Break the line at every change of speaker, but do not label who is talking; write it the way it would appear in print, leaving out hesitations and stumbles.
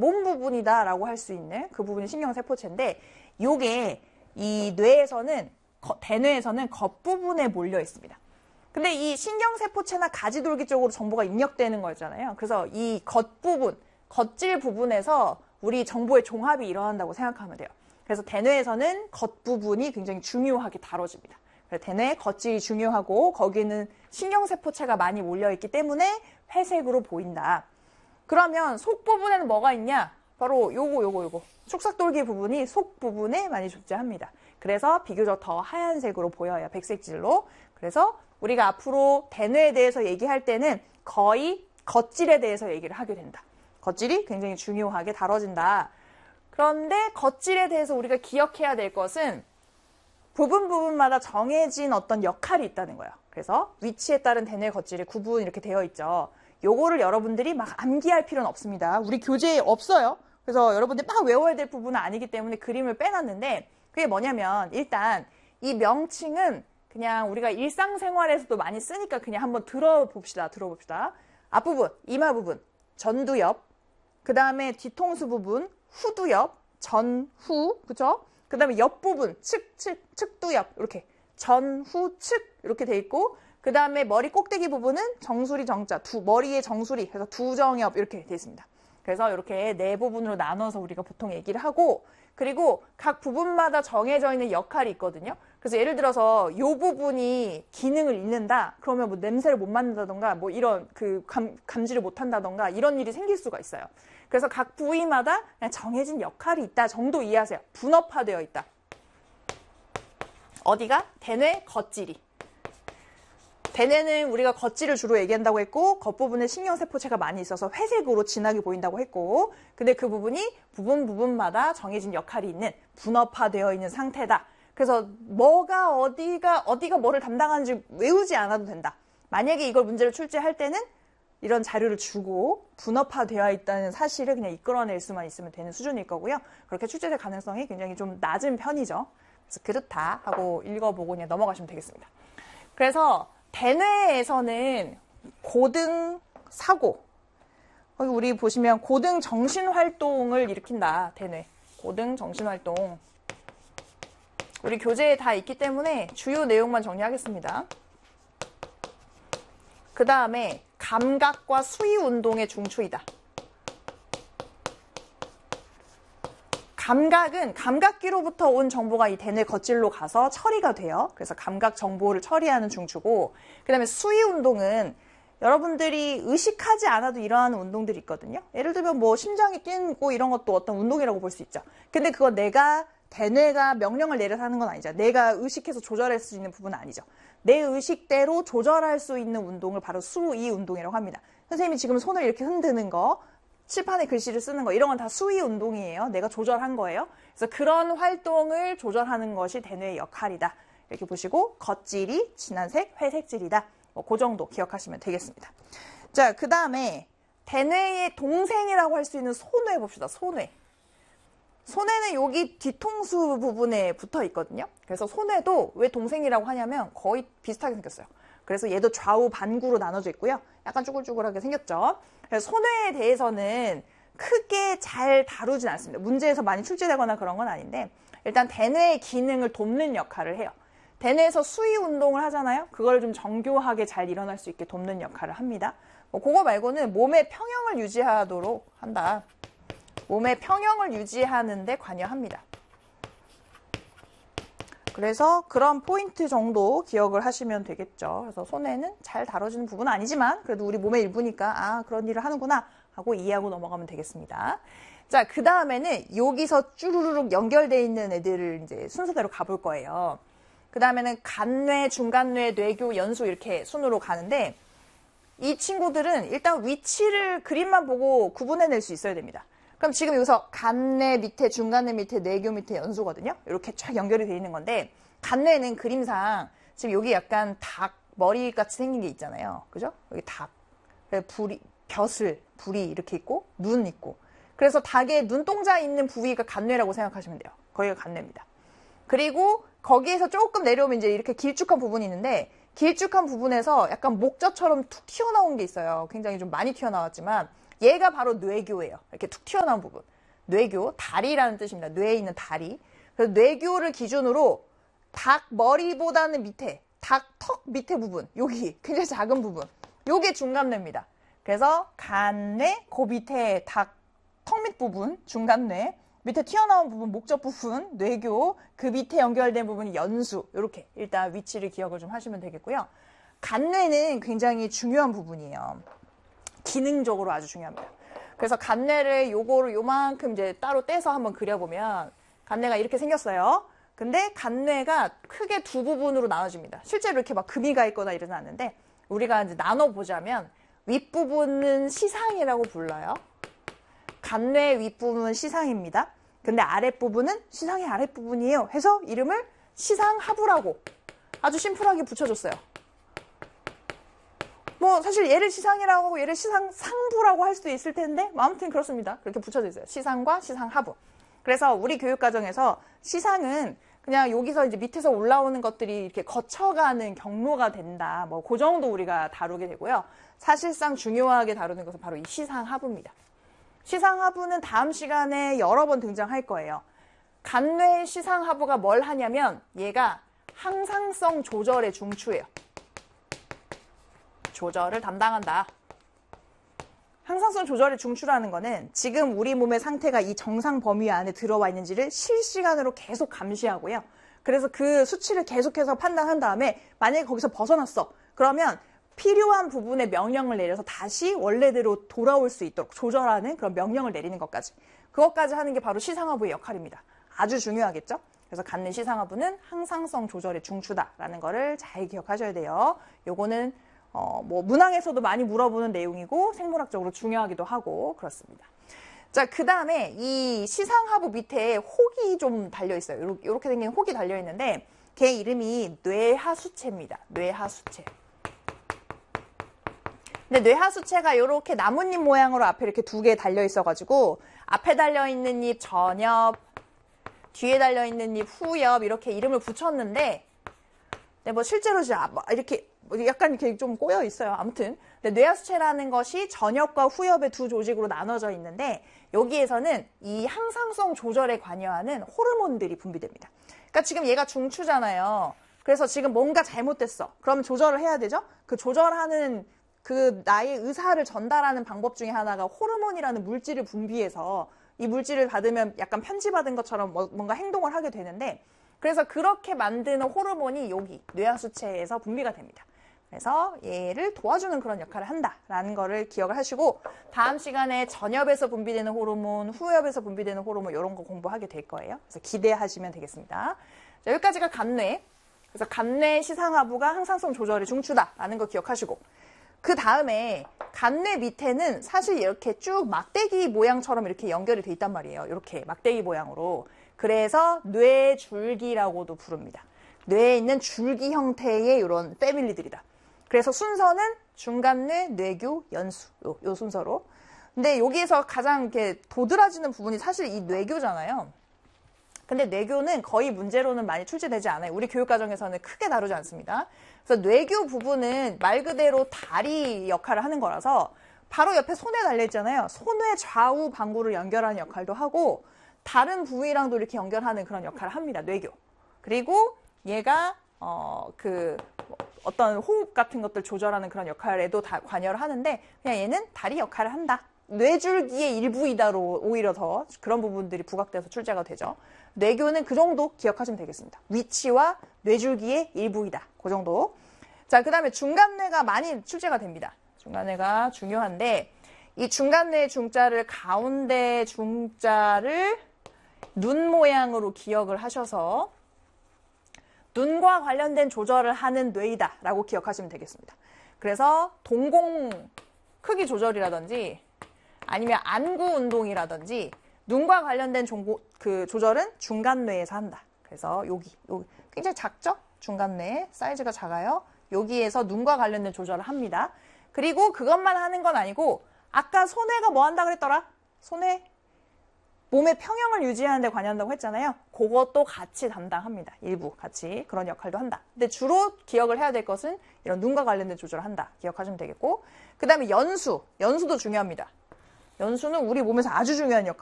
몸 부분이다라고 할 수 있는 그 부분이 신경세포체인데 요게 이 뇌에서는 대뇌에서는 겉부분에 몰려 있습니다. 근데 이 신경세포체나 가지돌기 쪽으로 정보가 입력되는 거잖아요. 그래서 이 겉부분, 겉질 부분에서 우리 정보의 종합이 일어난다고 생각하면 돼요. 그래서 대뇌에서는 겉부분이 굉장히 중요하게 다뤄집니다. 대뇌 겉질이 중요하고 거기는 신경세포체가 많이 몰려있기 때문에 회색으로 보인다. 그러면 속 부분에는 뭐가 있냐? 바로 요거. 축삭돌기 부분이 속 부분에 많이 존재합니다. 그래서 비교적 더 하얀색으로 보여요. 백색질로. 그래서 우리가 앞으로 대뇌에 대해서 얘기할 때는 거의 겉질에 대해서 얘기를 하게 된다. 겉질이 굉장히 중요하게 다뤄진다. 그런데 겉질에 대해서 우리가 기억해야 될 것은 부분마다 정해진 어떤 역할이 있다는 거예요. 그래서 위치에 따른 대뇌 겉질이 구분 이렇게 되어 있죠. 요거를 여러분들이 막 암기할 필요는 없습니다. 우리 교재에 없어요. 그래서 여러분들이 막 외워야 될 부분은 아니기 때문에 그림을 빼놨는데 그게 뭐냐면 일단 이 명칭은 그냥 우리가 일상생활에서도 많이 쓰니까 그냥 한번 들어봅시다. 앞부분, 이마 부분, 전두엽, 그 다음에 뒤통수 부분, 후두엽, 전후, 그쵸? 그 다음에 옆부분, 측두엽, 이렇게 전후, 측 이렇게 돼 있고 그 다음에 머리 꼭대기 부분은 정수리, 정자, 머리의 정수리, 그래서 두정엽 이렇게 돼 있습니다. 그래서 이렇게 네 부분으로 나눠서 우리가 보통 얘기를 하고 그리고 각 부분마다 정해져 있는 역할이 있거든요. 그래서 예를 들어서 이 부분이 기능을 잃는다. 그러면 뭐 냄새를 못 맡는다던가 뭐 이런 감지를 못 한다던가 이런 일이 생길 수가 있어요. 그래서 각 부위마다 그냥 정해진 역할이 있다 정도 이해하세요. 분업화되어 있다. 어디가? 대뇌 겉질이. 대뇌는 우리가 겉질을 주로 얘기한다고 했고 겉부분에 신경세포체가 많이 있어서 회색으로 진하게 보인다고 했고 근데 그 부분이 부분마다 정해진 역할이 있는 분업화되어 있는 상태다. 그래서 어디가 뭐를 담당하는지 외우지 않아도 된다. 만약에 이걸 문제를 출제할 때는 이런 자료를 주고 분업화되어 있다는 사실을 그냥 이끌어낼 수만 있으면 되는 수준일 거고요. 그렇게 출제될 가능성이 굉장히 좀 낮은 편이죠. 그래서 그렇다 하고 읽어보고 그냥 넘어가시면 되겠습니다. 그래서 대뇌에서는 고등 사고, 거기 우리 보시면 고등 정신활동을 일으킨다. 대뇌. 고등 정신활동. 우리 교재에 다 있기 때문에 주요 내용만 정리하겠습니다. 그 다음에 감각과 수위 운동의 중추이다. 감각은 감각기로부터 온 정보가 이 대뇌 겉질로 가서 처리가 돼요. 그래서 감각 정보를 처리하는 중추고 그 다음에 수위 운동은 여러분들이 의식하지 않아도 일어나는 운동들이 있거든요. 예를 들면 뭐 심장이 뛰고 이런 것도 어떤 운동이라고 볼 수 있죠. 근데 그거 대뇌가 명령을 내려서 하는 건 아니죠. 내가 의식해서 조절할 수 있는 부분은 아니죠. 내 의식대로 조절할 수 있는 운동을 바로 수위 운동이라고 합니다. 선생님이 지금 손을 이렇게 흔드는 거 칠판에 글씨를 쓰는 거 이런 건 다 수위 운동이에요. 내가 조절한 거예요. 그래서 그런 활동을 조절하는 것이 대뇌의 역할이다. 이렇게 보시고 겉질이 진한색, 회색질이다. 그 정도 기억하시면 되겠습니다. 자, 그 다음에 대뇌의 동생이라고 할 수 있는 소뇌 봅시다. 소뇌. 소뇌는 여기 뒤통수 부분에 붙어 있거든요. 그래서 소뇌도 왜 동생이라고 하냐면 거의 비슷하게 생겼어요. 그래서 얘도 좌우 반구로 나눠져 있고요. 약간 쭈글쭈글하게 생겼죠. 그래서 소뇌에 대해서는 크게 잘 다루진 않습니다. 문제에서 많이 출제되거나 그런 건 아닌데 일단 대뇌의 기능을 돕는 역할을 해요. 대뇌에서 수위 운동을 하잖아요. 그걸 좀 정교하게 잘 일어날 수 있게 돕는 역할을 합니다. 그거 말고는 몸의 평형을 유지하도록 한다. 몸의 평형을 유지하는 데 관여합니다. 그래서 그런 포인트 정도 기억을 하시면 되겠죠. 그래서 소뇌는 잘 다뤄지는 부분은 아니지만 그래도 우리 몸의 일부니까 그런 일을 하는구나 하고 이해하고 넘어가면 되겠습니다. 자, 그 다음에는 여기서 쭈루루룩 연결되어 있는 애들을 이제 순서대로 가볼 거예요. 그 다음에는 간뇌, 중간뇌, 뇌교, 연수 이렇게 순으로 가는데 이 친구들은 일단 위치를 그림만 보고 구분해낼 수 있어야 됩니다. 그럼 지금 여기서 간뇌 밑에, 중간뇌 밑에, 뇌교 밑에 연수거든요. 이렇게 쫙 연결이 되어 있는 건데 간뇌는 그림상 지금 여기 약간 닭 머리같이 생긴 게 있잖아요. 그죠? 여기 닭, 불이 이렇게 있고 눈 있고 그래서 닭의 눈동자 있는 부위가 간뇌라고 생각하시면 돼요. 거기가 간뇌입니다. 그리고 거기에서 조금 내려오면 이제 이렇게 길쭉한 부분이 있는데 길쭉한 부분에서 약간 목젖처럼 툭 튀어나온 게 있어요. 굉장히 좀 많이 튀어나왔지만 얘가 바로 뇌교예요. 이렇게 툭 튀어나온 부분. 뇌교, 다리라는 뜻입니다. 뇌에 있는 다리. 그래서 뇌교를 기준으로 닭 머리보다는 밑에, 닭 턱 밑에 부분, 여기 굉장히 작은 부분, 요게 중간뇌입니다. 그래서 간뇌, 그 밑에 닭 턱 밑 부분, 중간뇌, 밑에 튀어나온 부분, 목젖 부분, 뇌교, 그 밑에 연결된 부분이 연수. 이렇게 일단 위치를 기억을 좀 하시면 되겠고요. 간뇌는 굉장히 중요한 부분이에요. 기능적으로 아주 중요합니다. 그래서 간뇌를 요거를 요만큼 이제 따로 떼서 한번 그려보면 간뇌가 이렇게 생겼어요. 근데 간뇌가 크게 두 부분으로 나눠집니다. 실제로 이렇게 막 금이 가 있거나 이러진 않는데 우리가 이제 나눠보자면 윗부분은 시상이라고 불러요. 간뇌 윗부분은 시상입니다. 근데 아랫부분은 시상의 아랫부분이에요. 해서 이름을 시상하부라고 아주 심플하게 붙여줬어요. 뭐 사실 얘를 시상이라고 하고 얘를 시상상부라고 할 수도 있을 텐데 아무튼 그렇습니다. 그렇게 붙여져 있어요. 시상과 시상하부. 그래서 우리 교육과정에서 시상은 그냥 여기서 이제 밑에서 올라오는 것들이 이렇게 거쳐가는 경로가 된다. 뭐 그 정도 우리가 다루게 되고요. 사실상 중요하게 다루는 것은 바로 이 시상하부입니다. 시상하부는 다음 시간에 여러 번 등장할 거예요. 간뇌 시상하부가 뭘 하냐면 얘가 항상성 조절의 중추예요. 조절을 담당한다. 항상성 조절의 중추라는 거는 지금 우리 몸의 상태가 이 정상 범위 안에 들어와 있는지를 실시간으로 계속 감시하고요. 그래서 그 수치를 계속해서 판단한 다음에 만약에 거기서 벗어났어. 그러면 필요한 부분에 명령을 내려서 다시 원래대로 돌아올 수 있도록 조절하는 그런 명령을 내리는 것까지. 그것까지 하는 게 바로 시상하부의 역할입니다. 아주 중요하겠죠? 그래서 간뇌 시상하부는 항상성 조절의 중추다라는 거를 잘 기억하셔야 돼요. 요거는 뭐 문항에서도 많이 물어보는 내용이고 생물학적으로 중요하기도 하고 그렇습니다. 자, 그 다음에 이 시상하부 밑에 혹이 좀 달려있어요. 이렇게 생긴 혹이 달려있는데 걔 이름이 뇌하수체입니다. 뇌하수체. 근데 뇌하수체가 이렇게 나뭇잎 모양으로 앞에 이렇게 두 개 달려있어가지고 앞에 달려있는 잎 전엽, 뒤에 달려있는 잎 후엽 이렇게 이름을 붙였는데 네, 뭐 실제로 이렇게 약간 이렇게 좀 꼬여 있어요. 아무튼 뇌하수체라는 것이 전엽과 후엽의 두 조직으로 나눠져 있는데 여기에서는 이 항상성 조절에 관여하는 호르몬들이 분비됩니다. 그러니까 지금 얘가 중추잖아요. 그래서 지금 뭔가 잘못됐어. 그러면 조절을 해야 되죠? 그 조절하는 그 나의 의사를 전달하는 방법 중에 하나가 호르몬이라는 물질을 분비해서 이 물질을 받으면 약간 편지받은 것처럼 뭔가 행동을 하게 되는데 그래서 그렇게 만드는 호르몬이 여기 뇌하수체에서 분비가 됩니다. 그래서 얘를 도와주는 그런 역할을 한다라는 거를 기억을 하시고 다음 시간에 전엽에서 분비되는 호르몬, 후엽에서 분비되는 호르몬 이런 거 공부하게 될 거예요. 그래서 기대하시면 되겠습니다. 자, 여기까지가 간뇌. 그래서 간뇌 시상하부가 항상성 조절의 중추다라는 거 기억하시고 그 다음에 간뇌 밑에는 사실 이렇게 쭉 막대기 모양처럼 이렇게 연결이 돼 있단 말이에요. 이렇게 막대기 모양으로. 그래서 뇌줄기라고도 부릅니다. 뇌에 있는 줄기 형태의 이런 패밀리들이다. 그래서 순서는 중간뇌, 뇌교, 연수 요 순서로. 근데 여기에서 가장 이렇게 도드라지는 부분이 사실 이 뇌교잖아요. 근데 뇌교는 거의 문제로는 많이 출제되지 않아요. 우리 교육과정에서는 크게 다루지 않습니다. 그래서 뇌교 부분은 말 그대로 다리 역할을 하는 거라서 바로 옆에 손에 달려있잖아요. 손의 좌우 방구를 연결하는 역할도 하고 다른 부위랑도 이렇게 연결하는 그런 역할을 합니다. 뇌교. 그리고 얘가 어떤 호흡 같은 것들 조절하는 그런 역할에도 다 관여를 하는데 그냥 얘는 다리 역할을 한다. 뇌줄기의 일부이다로 오히려 더 그런 부분들이 부각돼서 출제가 되죠. 뇌교는 그 정도 기억하시면 되겠습니다. 위치와 뇌줄기의 일부이다. 그 정도. 자, 그 다음에 중간뇌가 많이 출제가 됩니다. 중간뇌가 중요한데 이 중간뇌의 중자를 가운데 중자를 눈 모양으로 기억을 하셔서 눈과 관련된 조절을 하는 뇌이다 라고 기억하시면 되겠습니다. 그래서 동공 크기 조절이라든지 아니면 안구 운동이라든지 눈과 관련된 조절은 중간뇌에서 한다. 그래서 여기 굉장히 작죠? 중간뇌 사이즈가 작아요. 여기에서 눈과 관련된 조절을 합니다. 그리고 그것만 하는 건 아니고 아까 손해가 뭐 한다 그랬더라? 손해 몸의 평형을 유지하는 데 관여한다고 했잖아요. 그것도 같이 담당합니다. 일부 같이 그런 역할도 한다. 근데 주로 기억을 해야 될 것은 이런 눈과 관련된 조절을 한다. 기억하시면 되겠고 그 다음에 연수도 중요합니다. 연수는 우리 몸에서 아주 중요한 역할